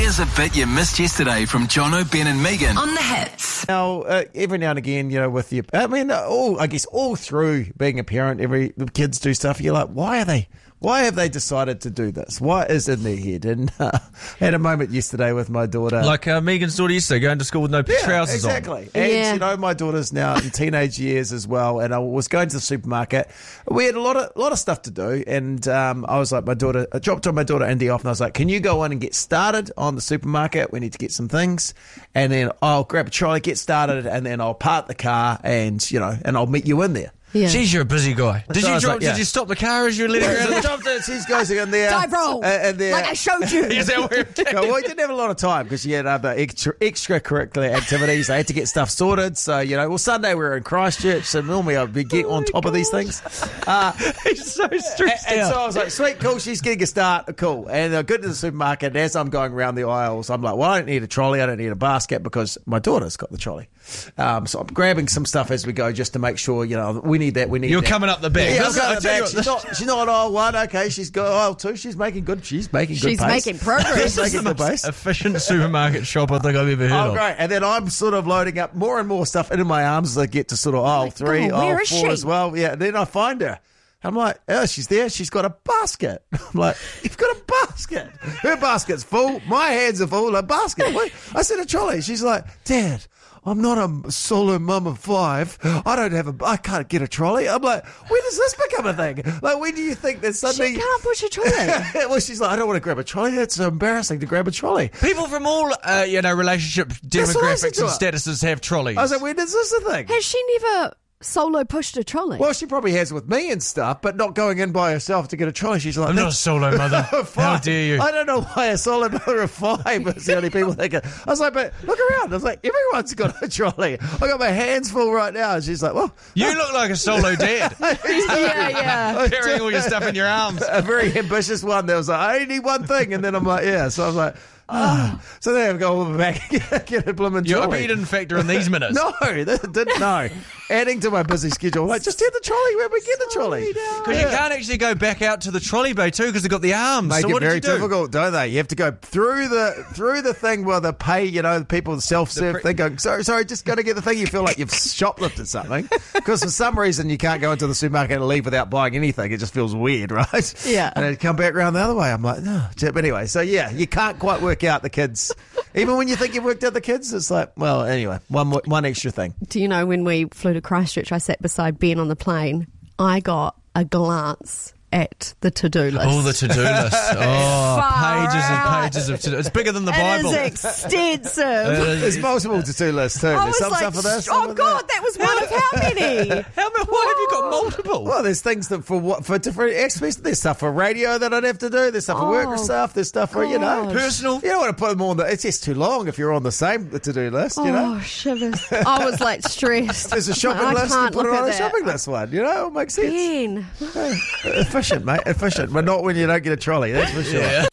Here's a bit you missed yesterday from Jono, Ben and Megan on The Hits. Now, every now and again, with your, all through being a parent, the kids do stuff. You're like, why have they decided to do this? What is in their head? And had a moment yesterday with my daughter. Like Megan's daughter yesterday, going to school with no trousers on. Exactly. And, my daughter's now in teenage years as well. And I was going to the supermarket. We had a lot of stuff to do. And I was like, I dropped my daughter Indy off and I was like, can you go in and get started on the supermarket? We need to get some things. And then I'll grab a trolley, get started, and then I'll park the car and I'll meet you in there. Yeah. Jeez, you're a busy guy. Did you stop the car as you were letting her out? She's goes in there. Dive roll. Like I showed you. Is that where well, we didn't have a lot of time because she had other extracurricular activities. I had to get stuff sorted. So, Sunday we were in Christchurch. So normally I'd be getting on top of these things. He's so stressed out. And so I was like, sweet, cool. She's getting a start. Cool. And I get to the supermarket. And as I'm going around the aisles, I'm like, well, I don't need a trolley. I don't need a basket because my daughter's got the trolley. So I'm grabbing some stuff as we go just to make sure, we need that. You're coming up the back. Yeah, I'm coming up the back. She's not aisle one. Okay, she's got aisle two. She's making good pace. Making progress. This is the most efficient supermarket shop I think I've ever heard of. Oh, great. And then I'm sort of loading up more and more stuff into my arms as I get to sort of aisle three, aisle four as well. Yeah, and then I find her. I'm like, oh, she's there. She's got a basket. I'm like, you've got a basket. Her basket's full. My hands are full. Her basket. Wait. I said a trolley. She's like, Dad, I'm not a solo mum of 5. I can't get a trolley. I'm like, when does this become a thing? Like, when do you think that suddenly... She can't push a trolley. Well, she's like, I don't want to grab a trolley. It's so embarrassing to grab a trolley. People from all, relationship demographics and statuses have trolleys. I was like, when is this a thing? Has she never solo pushed a trolley? Well, she probably has with me and stuff, but not going in by herself to get a trolley. She's like, I'm not a solo mother. How dare you? I don't know why a solo mother of 5 is the only people that can. I was like, but look around. I was like, everyone's got a trolley. I got my hands full right now. And she's like, well, you look like a solo dad. Yeah. Carrying all your stuff in your arms. A very ambitious one. There was like, I only need one thing, and then I'm like, yeah. So I was like, so then I go all the back and get a blooming trolley. I bet you didn't factor in these minutes. No, didn't know. Adding to my busy schedule. Like, just get the trolley where we get the trolley. Because you can't actually go back out to the trolley bay too because they've got the arms. Make so it very difficult, don't they? You have to go through the thing where they pay, the people, the self-serve thing. Go, sorry, just got to get the thing. You feel like you've shoplifted something. Because for some reason you can't go into the supermarket and leave without buying anything. It just feels weird, right? Yeah. And then come back around the other way. I'm like, no. But anyway, so yeah, you can't quite work out the kids. Even when you think you've worked out the kids, it's like, well, anyway, one extra thing. Do you know when we flew to Christchurch, I sat beside Ben on the plane. I got a glance at the to-do list. Oh, the to-do list. Pages and pages of to-do. It's bigger than the Bible. It is extensive. There's multiple to-do lists too. There's some stuff for this. Oh God, that was one of how many? Why have you got multiple? Well, there's things that for different aspects. There's stuff for radio that I'd have to do. There's stuff for work stuff. There's stuff for personal. You don't want to put them all on it's just too long if you're on the same to-do list. Oh, shivers! I was like stressed. There's a shopping list. You put it on a shopping list one. It makes sense. Ben. Efficient, mate. Efficient, but not when you don't get a trolley. That's for sure. Yeah.